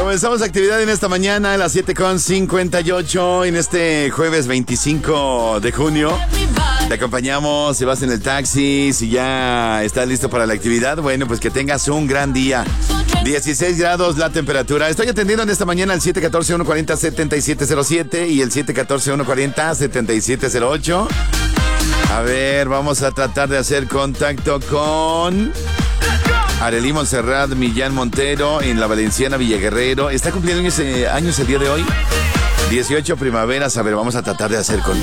Comenzamos actividad en esta mañana a las 7:58 en este jueves 25 de junio. Te acompañamos si vas en el taxi, si ya estás listo para la actividad. Bueno, pues que tengas un gran día. 16 grados la temperatura. Estoy atendiendo en esta mañana al 714-140-7707 y el 714-140-7708. A ver, vamos a tratar de hacer contacto con Arely Montserrat Millán Montero en la Valenciana Villaguerrero. Está cumpliendo años el día de hoy. 18 primaveras. A ver, vamos a tratar de hacer contacto.